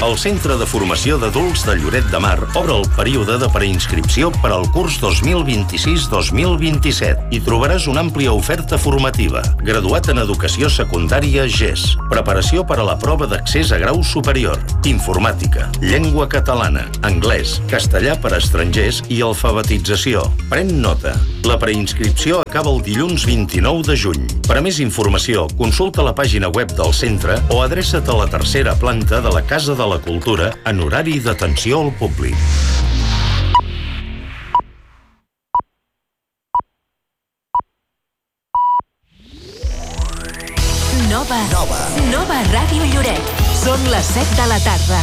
El Centre de Formació d'Adults de Lloret de Mar obre el període de preinscripció per al curs 2026-2027 i trobaràs una àmplia oferta formativa. Graduat en Educació Secundària GES, preparació per a la prova d'accés a grau superior, informàtica, llengua catalana, anglès, castellà per a estrangers i alfabetització. Pren nota. La preinscripció acaba el dilluns 29 de juny. Per a més informació, consulta la pàgina web del centre o adreça't a la tercera planta de la Casa de la Cultura en horari d'atenció al públic. Nova Ràdio Lloret. Són les 7 de la tarda.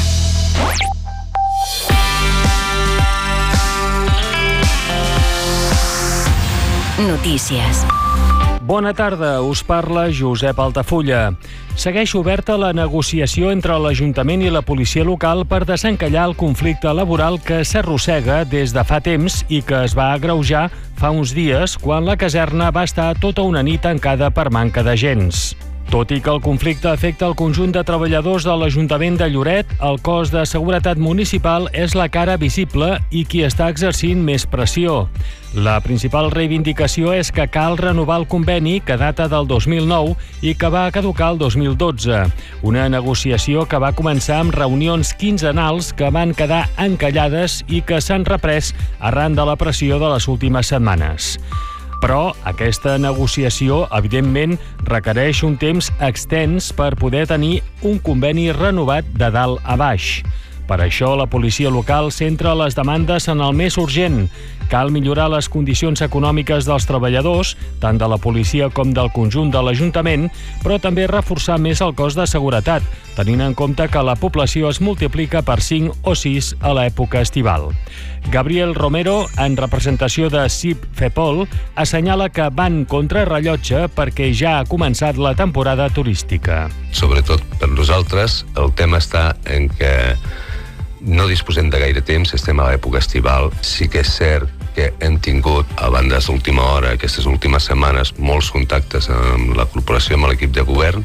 Notícies. Bona tarda, us parla Josep Altafulla. Segueix oberta la negociació entre l'Ajuntament i la policia local per desencallar el conflicte laboral que s'arrossega des de fa temps i que es va agreujar fa uns dies quan la caserna va estar tota una nit tancada per manca d'agents. Tot i que el conflicte afecta el conjunt de treballadors de l'Ajuntament de Lloret, el cos de seguretat municipal és la cara visible i qui està exercint més pressió. La principal reivindicació és que cal renovar el conveni que data del 2009 i que va caducar el 2012. Una negociació que va començar amb reunions quinzenals que van quedar encallades i que s'han reprès arran de la pressió de les últimes setmanes. Però aquesta negociació, evidentment, requereix un temps extens per poder tenir un conveni renovat de dalt a baix. Per això, la policia local centra les demandes en el més urgent. Cal millorar les condicions econòmiques dels treballadors, tant de la policia com del conjunt de l'Ajuntament, però també reforçar més el cos de seguretat, tenint en compte que la població es multiplica per 5 o 6 a l'època estival. Gabriel Romero, en representació de CIP FEPOL, assenyala que van contra rellotge perquè ja ha començat la temporada turística. Sobretot per nosaltres, el tema està en que no disposem de gaire temps, estem a l'època estival. Sí que és cert que hem tingut, a banda d'última hora, aquestes últimes setmanes, molts contactes amb la corporació, amb l'equip de govern,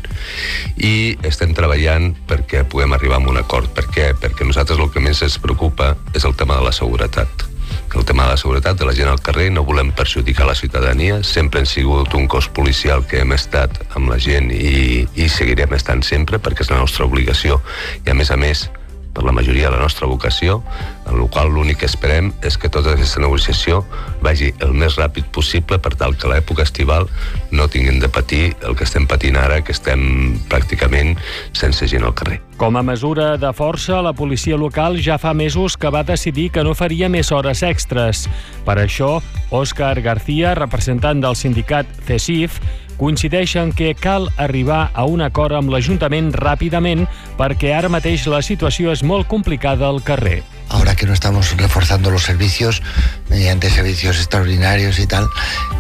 i estem treballant perquè puguem arribar a un acord. Per què? Perquè a nosaltres el que més ens preocupa és el tema de la seguretat. El tema de la seguretat de la gent al carrer, no volem perjudicar la ciutadania, sempre hem sigut un cos policial que hem estat amb la gent i seguirem estant sempre perquè és la nostra obligació i a més, per la majoria de la nostra vocació, en la qual l'únic que esperem és que tota aquesta negociació vagi el més ràpid possible per tal que a l'època estival no tinguin de patir el que estem patint ara, que estem pràcticament sense gent al carrer. Com a mesura de força, la policia local ja fa mesos que va decidir que no faria més hores extres. Per això, Òscar García, representant del sindicat CESIF, coincideix en que cal arribar a un acord amb l'Ajuntament ràpidament perquè ara mateix la situació és molt complicada al carrer. Ahora que no estamos reforzando los servicios mediante servicios extraordinarios y tal,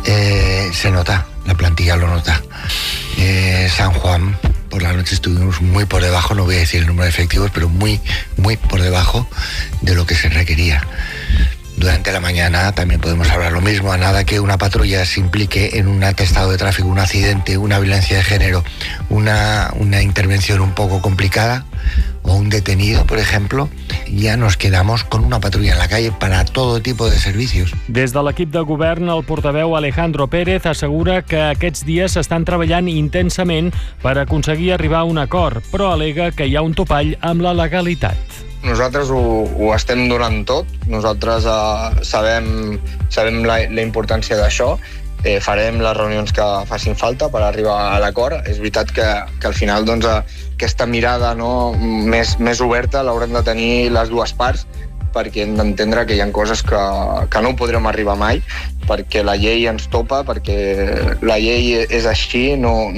se nota, la plantilla lo nota. San Juan, por la noche estuvimos muy por debajo, no voy a decir el número de efectivos, pero muy por debajo de lo que se requería. Durante la mañana también podemos hablar lo mismo, a nada que una patrulla se implique en un atestado de tráfico, un accidente, una violencia de género, una intervención un poco complicada o un detenido, por ejemplo, ja nos quedamos con una patrulla en la calle para todo tipo de servicios. Des de l'equip de govern, el portaveu Alejandro Pérez assegura que aquests dies s'estan treballant intensament per aconseguir arribar a un acord, però alega que hi ha un topall amb la legalitat. Nosaltres ho estem donant tot, nosaltres sabem la importància d'això, farem les reunions que facin falta per arribar a l'acord. És veritat que al final doncs, aquesta mirada més oberta l'haurem de tenir les dues parts, perquè hem d'entendre que hi ha coses que no podrem arribar mai, perquè la llei ens topa, perquè la llei és així, no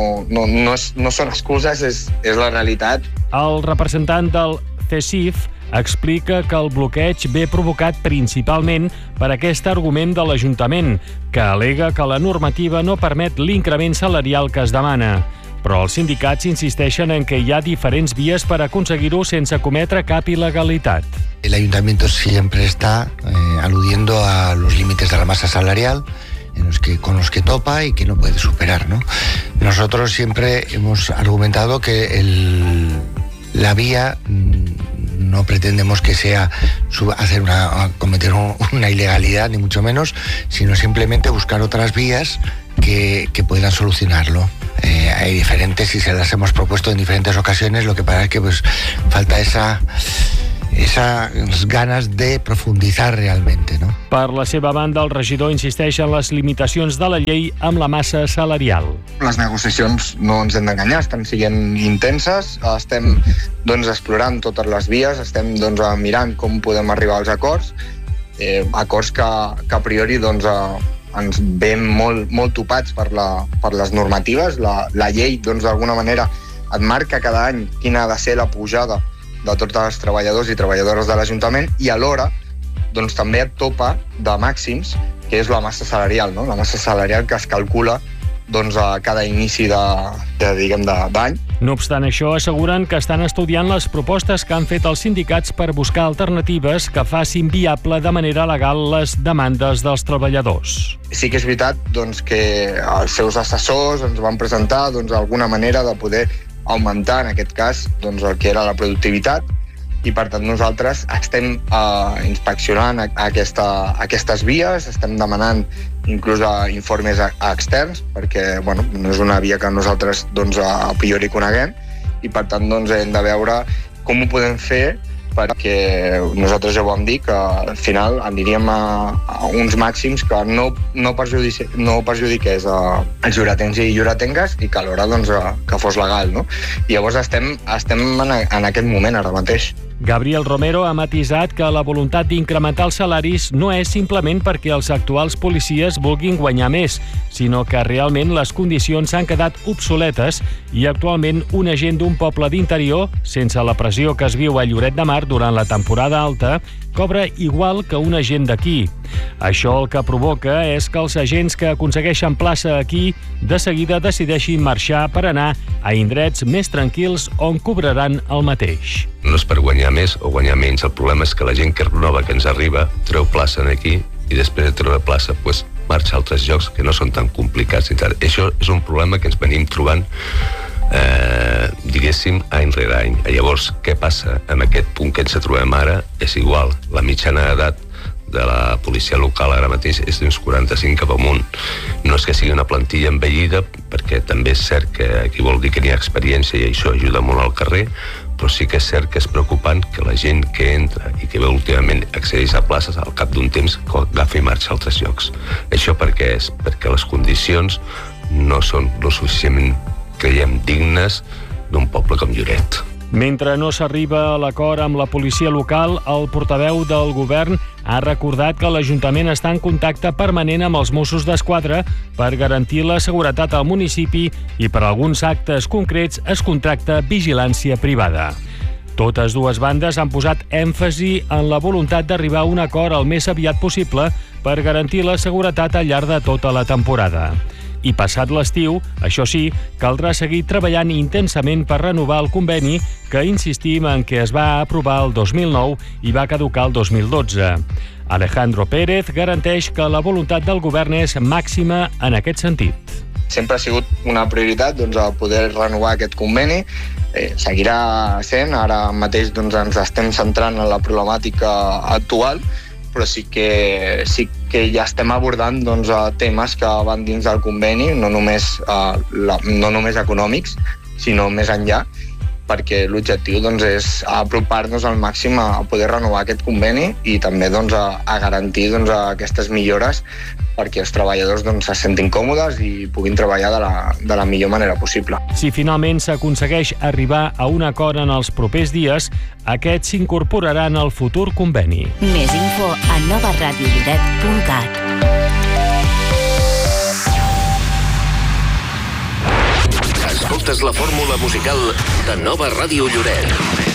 són excuses, és la realitat. El representant del CESIF explica que el bloqueig ve provocat principalment per aquest argument de l'Ajuntament, que al·lega que la normativa no permet l'increment salarial que es demana. Però els sindicats insisteixen en que hi ha diferents vies per aconseguir-ho sense cometre cap il·legalitat. El Ayuntamiento siempre está aludiendo a los límites de la masa salarial con los que topa y que no puede superar, ¿no? Nosotros siempre hemos argumentado que la vía no pretendemos que sea cometer una ilegalidad, ni mucho menos, sino simplemente buscar otras vías que puedan solucionarlo. Hay diferentes y se las hemos propuesto en diferentes ocasiones, lo que pasa es que pues falta esas ganes de profundizar realment, no? Per la seva banda, el regidor insisteix en les limitacions de la llei amb la massa salarial. Les negociacions, no ens hem d'enganyar, estan sent intenses, estem explorant totes les vies, estem mirant com podem arribar als acords, acords que a priori ens ven molt topats per les normatives. La llei, d'alguna manera, et marca cada any quina ha de ser la pujada de tots els treballadors i treballadores de l'Ajuntament i alhora també et topa de màxims, que és la massa salarial, no? La massa salarial que es calcula a cada inici d'any. No obstant això, asseguren que estan estudiant les propostes que han fet els sindicats per buscar alternatives que facin viable de manera legal les demandes dels treballadors. Sí que és veritat que els seus assessors ens van presentar alguna manera de poder augmentar, en aquest cas, el que era la productivitat, i per tant nosaltres estem inspeccionant aquestes vies, estem demanant inclús informes externs, perquè no és una via que nosaltres a priori coneguem, i per tant hem de veure com ho podem fer, perquè nosaltres ja ho vam dir, que al final aniríem a uns màxims que no perjudiqués els lloretencs i lloretengues i que alhora que fos legal, no? I llavors estem en aquest moment ara mateix. Gabriel Romero ha matisat que la voluntat d'incrementar els salaris no és simplement perquè els actuals policies vulguin guanyar més, sinó que realment les condicions s'han quedat obsoletes i actualment un agent d'un poble d'interior, sense la pressió que es viu a Lloret de Mar durant la temporada alta, cobra igual que un agent d'aquí. Això el que provoca és que els agents que aconsegueixen plaça aquí de seguida decideixin marxar per anar a indrets més tranquils on cobraran el mateix. No és per guanyar més o guanyar menys, el problema és que la gent que nova que ens arriba treu plaça aquí i després de treure plaça marxa a altres llocs que no són tan complicats. Això és un problema que ens venim trobant diguéssim any rere any. Llavors, què passa amb aquest punt que ens trobem ara? És igual, la mitjana d'edat de la policia local ara mateix és d'uns 45 cap amunt. No és que sigui una plantilla envellida, perquè també és cert que aquí vol dir que n'hi ha experiència i això ajuda molt al carrer, però sí que és cert que és preocupant que la gent que entra i que últimament accedeix a places al cap d'un temps agafa i marxa a altres llocs. Això per què és? Perquè les condicions no són lo suficientment, creiem, dignes d'un poble com Lloret. Mentre no s'arriba a l'acord amb la policia local, el portaveu del govern ha recordat que l'Ajuntament està en contacte permanent amb els Mossos d'Esquadra per garantir la seguretat al municipi i per alguns actes concrets es contracta vigilància privada. Totes dues bandes han posat èmfasi en la voluntat d'arribar a un acord el més aviat possible per garantir la seguretat al llarg de tota la temporada. I passat l'estiu, això sí, caldrà seguir treballant intensament per renovar el conveni que insistim en què es va aprovar el 2009 i va caducar el 2012. Alejandro Pérez garanteix que la voluntat del govern és màxima en aquest sentit. Sempre ha sigut una prioritat poder renovar aquest conveni. Seguirà sent, ara mateix ens estem centrant en la problemàtica actual, però sí que ja estem abordant temes que van dins del conveni, no només econòmics, sinó més enllà, perquè l'objectiu és apropar-nos al màxim a poder renovar aquest conveni i també a garantir aquestes millores perquè els treballadors se sentin còmodes i puguin treballar de la millor manera possible. Si finalment s'aconsegueix arribar a un acord en els propers dies, aquests s'incorporaran al futur conveni. Més info a novaradiolloret.cat. Escoltes la fórmula musical de Nova Ràdio Lloret.